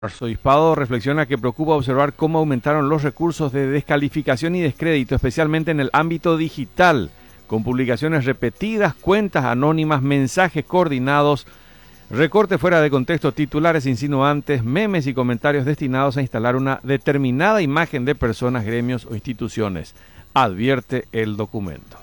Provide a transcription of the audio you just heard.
Arzobispado reflexiona que preocupa observar cómo aumentaron los recursos de descalificación y descrédito, especialmente en el ámbito digital, con publicaciones repetidas, cuentas anónimas, mensajes coordinados, recortes fuera de contexto, titulares insinuantes, memes y comentarios destinados a instalar una determinada imagen de personas, gremios o instituciones, advierte el documento.